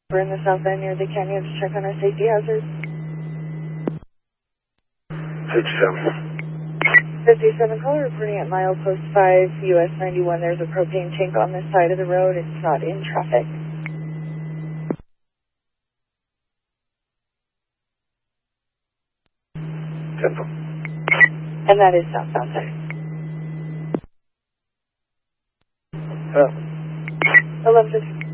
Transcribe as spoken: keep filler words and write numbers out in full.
We're in the south end near the canyon to check on our safety hazards. fifty-seven. fifty-seven, caller reporting at milepost five, U S ninety-one. There's a propane tank on this side of the road. It's not in traffic. Tempo. And that is southbound side. Hello. eleven fifty.